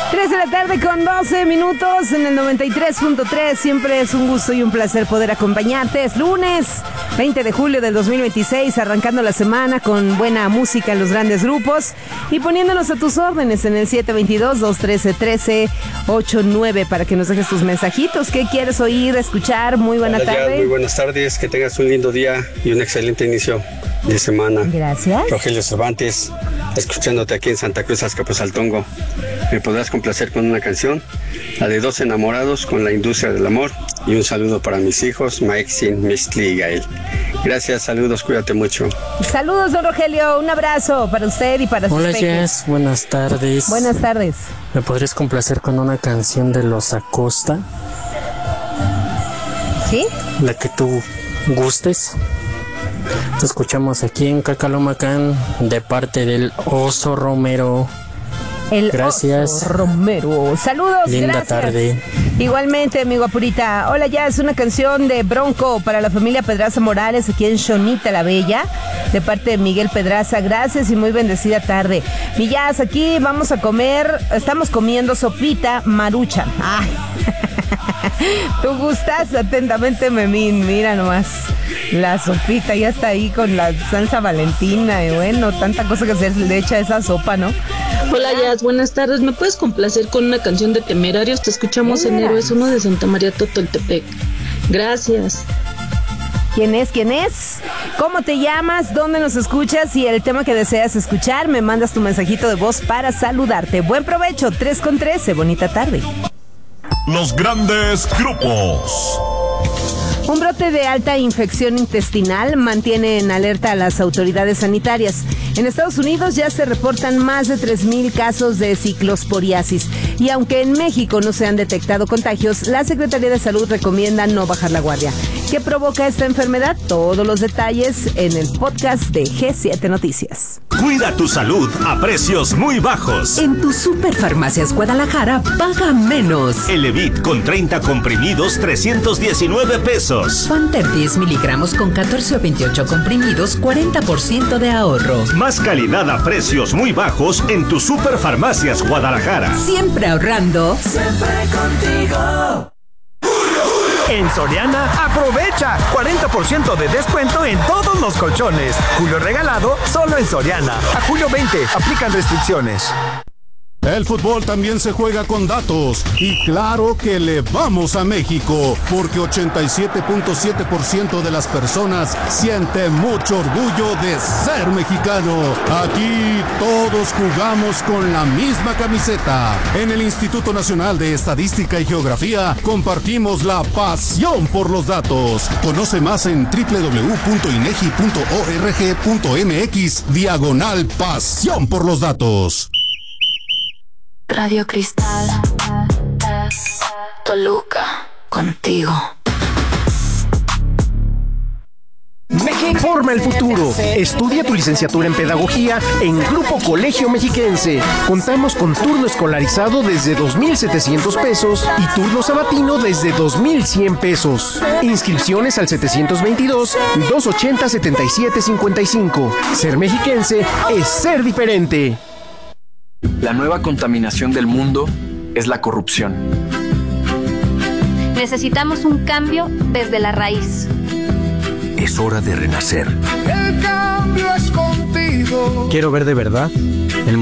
3 de la tarde con 12 minutos en el 93.3. Siempre es un gusto y un placer poder acompañarte. Es lunes 20 de julio del 2026, arrancando la semana con buena música en los grandes grupos y poniéndonos a tus órdenes en el 722-213-1389 para que nos dejes tus mensajitos. ¿Qué quieres oír, escuchar? Muy buena tarde. Muy buenas tardes, que tengas un lindo día y un excelente inicio de semana. Gracias. Rogelio Cervantes, escuchándote aquí en Santa Cruz, Azcapotzaltongo. ¿Me podrás complacer con una canción? La de Dos Enamorados con la Industria del Amor. Y un saludo para mis hijos, Maxine, Mistli y Gael. Gracias, saludos, cuídate mucho. Saludos, don Rogelio, un abrazo para usted y para sus peques. Hola, Jess, buenas tardes. Buenas tardes. ¿Me podrías complacer con una canción de Los Acosta? ¿Sí? La que tú gustes. Te escuchamos aquí en Cacalomacán de parte del Oso Romero. Gracias. Oso Romero. Saludos, linda gracias. Tarde. Igualmente, mi guapurita. Hola, ya es una canción de Bronco para la familia Pedraza Morales aquí en Xonita la Bella, de parte de Miguel Pedraza. Gracias y muy bendecida tarde. Mi Jazz, aquí vamos a comer, estamos comiendo sopita maruchan. Ay. ¿Tú gustas? Atentamente, Memín. Mira nomás, la sopita ya está ahí con la salsa valentina. Y bueno, tanta cosa que se le echa a esa sopa, ¿no? Hola, Jazz, buenas tardes. ¿Me puedes complacer con una canción de Temerarios? Te escuchamos en Héroes 1 de Santa María Totoltepec. Gracias. ¿Quién es? ¿Quién es? ¿Cómo te llamas? ¿Dónde nos escuchas? Y el tema que deseas escuchar, me mandas tu mensajito de voz para saludarte. Buen provecho, 3:13, bonita tarde. Los grandes grupos. Un brote de alta infección intestinal mantiene en alerta a las autoridades sanitarias. En Estados Unidos ya se reportan más de 3,000 casos de ciclosporiasis. Y aunque en México no se han detectado contagios, la Secretaría de Salud recomienda no bajar la guardia. ¿Qué provoca esta enfermedad? Todos los detalles en el podcast de G7 Noticias. Cuida tu salud a precios muy bajos. En tu Superfarmacias Guadalajara, paga menos. Elevit con 30 comprimidos, 319 pesos. Fanter 10 miligramos con 14 o 28 comprimidos, 40% de ahorro. Más calidad a precios muy bajos en tu Superfarmacias Guadalajara. Siempre ahorrando. Siempre contigo. En Soriana, aprovecha 40% de descuento en todos los colchones. Julio regalado solo en Soriana. A julio 20, aplican restricciones. El fútbol también se juega con datos y claro que le vamos a México porque 87.7% de las personas siente mucho orgullo de ser mexicano. Aquí todos jugamos con la misma camiseta. En el Instituto Nacional de Estadística y Geografía compartimos la pasión por los datos. Conoce más en www.inegi.org.mx/pasión por los datos. Radio Cristal, Toluca, contigo. Forma el futuro. Estudia tu licenciatura en Pedagogía en Grupo Colegio Mexiquense. Contamos con turno escolarizado desde 2,700 pesos y turno sabatino desde 2,100 pesos. Inscripciones al 722-280-7755. Ser mexiquense es ser diferente. La nueva contaminación del mundo es la corrupción. Necesitamos un cambio desde la raíz. Es hora de renacer. El cambio es contigo. Quiero ver de verdad